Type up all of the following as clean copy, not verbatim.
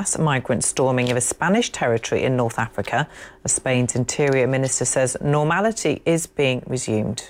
mass migrant storming of a Spanish territory in North Africa, as Spain's Interior Minister says normality is being resumed.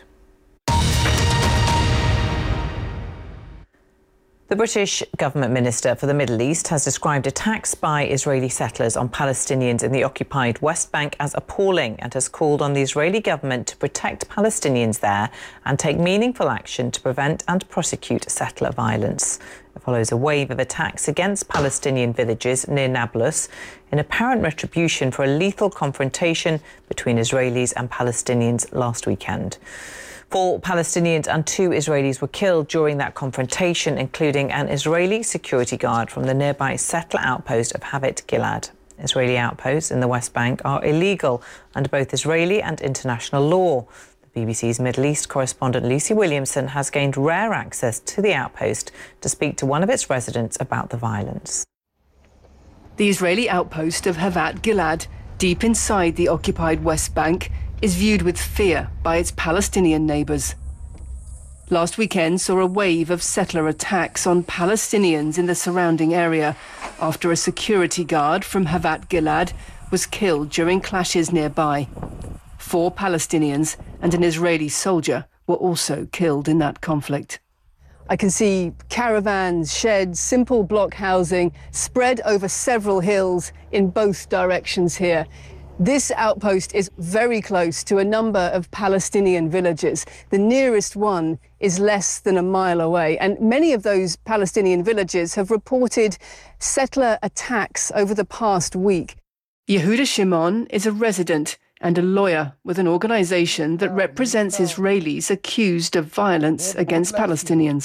The British government minister for the Middle East has described attacks by Israeli settlers on Palestinians in the occupied West Bank as appalling and has called on the Israeli government to protect Palestinians there and take meaningful action to prevent and prosecute settler violence. It follows a wave of attacks against Palestinian villages near Nablus in apparent retribution for a lethal confrontation between Israelis and Palestinians last weekend. 4 Palestinians and 2 Israelis were killed during that confrontation, including an Israeli security guard from the nearby settler outpost of Havat Gilad. Israeli outposts in the West Bank are illegal under both Israeli and international law. The BBC's Middle East correspondent Lucy Williamson has gained rare access to the outpost to speak to one of its residents about the violence. The Israeli outpost of Havat Gilad, deep inside the occupied West Bank, is viewed with fear by its Palestinian neighbours. Last weekend saw a wave of settler attacks on Palestinians in the surrounding area after a security guard from Havat Gilad was killed during clashes nearby. 4 Palestinians and an Israeli soldier were also killed in that conflict. I can see caravans, sheds, simple block housing spread over several hills in both directions here. This outpost is very close to a number of Palestinian villages. The nearest one is less than a mile away, and many of those Palestinian villages have reported settler attacks over the past week. Yehuda Shimon is a resident and a lawyer with an organisation that represents Israelis accused of violence against Palestinians.